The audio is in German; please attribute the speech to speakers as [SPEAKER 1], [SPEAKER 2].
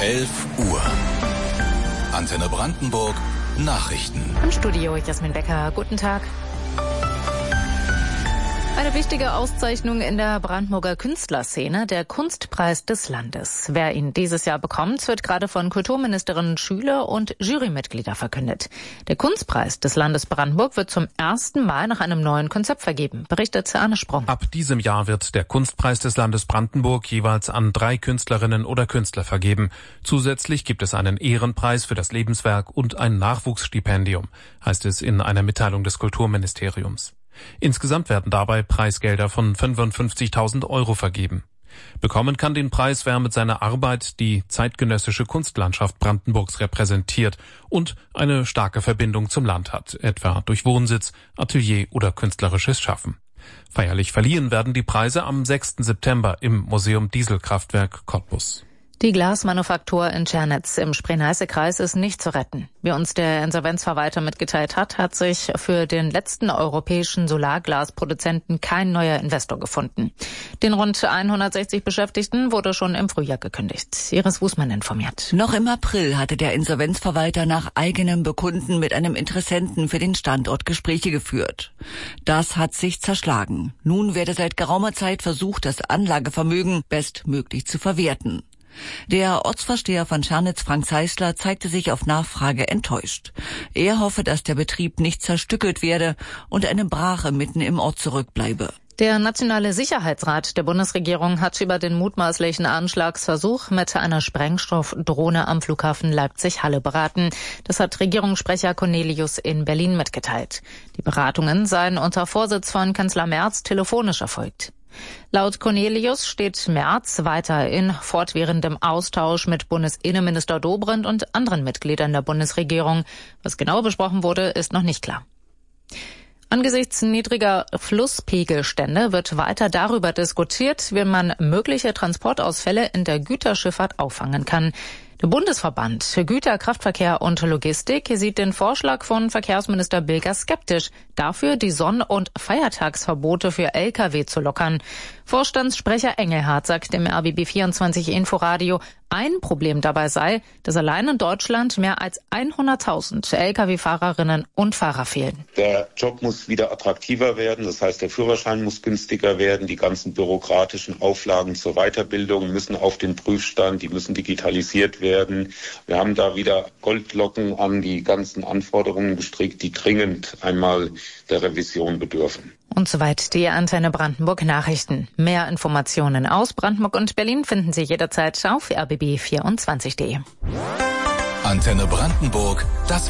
[SPEAKER 1] 11 Uhr. Antenne Brandenburg, Nachrichten.
[SPEAKER 2] Im Studio Jasmin Becker, guten Tag. Eine wichtige Auszeichnung in der Brandenburger Künstlerszene, der Kunstpreis des Landes. Wer ihn dieses Jahr bekommt, wird gerade von Kulturministerin Schüle und Jurymitglieder verkündet. Der Kunstpreis des Landes Brandenburg wird zum ersten Mal nach einem neuen Konzept vergeben, berichtet Arne Sprung.
[SPEAKER 3] Ab diesem Jahr wird der Kunstpreis des Landes Brandenburg jeweils an 3 Künstlerinnen oder Künstler vergeben. Zusätzlich gibt es einen Ehrenpreis für das Lebenswerk und ein Nachwuchsstipendium, heißt es in einer Mitteilung des Kulturministeriums. Insgesamt werden dabei Preisgelder von 55.000 Euro vergeben. Bekommen kann den Preis, wer mit seiner Arbeit die zeitgenössische Kunstlandschaft Brandenburgs repräsentiert und eine starke Verbindung zum Land hat, etwa durch Wohnsitz, Atelier oder künstlerisches Schaffen. Feierlich verliehen werden die Preise am 6. September im Museum Dieselkraftwerk Cottbus.
[SPEAKER 2] Die Glasmanufaktur in Tschernitz im Spree-Neiße-Kreis ist nicht zu retten. Wie uns der Insolvenzverwalter mitgeteilt hat sich für den letzten europäischen Solarglasproduzenten kein neuer Investor gefunden. Den rund 160 Beschäftigten wurde schon im Frühjahr gekündigt. Iris Wußmann informiert.
[SPEAKER 4] Noch im April hatte der Insolvenzverwalter nach eigenem Bekunden mit einem Interessenten für den Standort Gespräche geführt. Das hat sich zerschlagen. Nun werde seit geraumer Zeit versucht, das Anlagevermögen bestmöglich zu verwerten. Der Ortsvorsteher von Tschernitz, Frank Zeisler, zeigte sich auf Nachfrage enttäuscht. Er hoffe, dass der Betrieb nicht zerstückelt werde und eine Brache mitten im Ort zurückbleibe.
[SPEAKER 2] Der Nationale Sicherheitsrat der Bundesregierung hat über den mutmaßlichen Anschlagsversuch mit einer Sprengstoffdrohne am Flughafen Leipzig-Halle beraten. Das hat Regierungssprecher Cornelius in Berlin mitgeteilt. Die Beratungen seien unter Vorsitz von Kanzler Merz telefonisch erfolgt. Laut Cornelius steht Merz weiter in fortwährendem Austausch mit Bundesinnenminister Dobrindt und anderen Mitgliedern der Bundesregierung. Was genau besprochen wurde, ist noch nicht klar. Angesichts niedriger Flusspegelstände wird weiter darüber diskutiert, wie man mögliche Transportausfälle in der Güterschifffahrt auffangen kann. Der Bundesverband für Güter, Kraftverkehr und Logistik sieht den Vorschlag von Verkehrsminister Bilger skeptisch, dafür die Sonn- und Feiertagsverbote für Lkw zu lockern. Vorstandssprecher Engelhardt sagt im RBB24 Inforadio, ein Problem dabei sei, dass allein in Deutschland mehr als 100.000 Lkw-Fahrerinnen und Fahrer fehlen.
[SPEAKER 5] Der Job muss wieder attraktiver werden, das heißt, der Führerschein muss günstiger werden, die ganzen bürokratischen Auflagen zur Weiterbildung müssen auf den Prüfstand, die müssen digitalisiert werden. Wir haben da wieder Goldlocken an die ganzen Anforderungen gestrickt, die dringend einmal der Revision bedürfen.
[SPEAKER 2] Und soweit die Antenne Brandenburg Nachrichten. Mehr Informationen aus Brandenburg und Berlin finden Sie jederzeit auf rbb24.de.
[SPEAKER 1] Antenne Brandenburg, das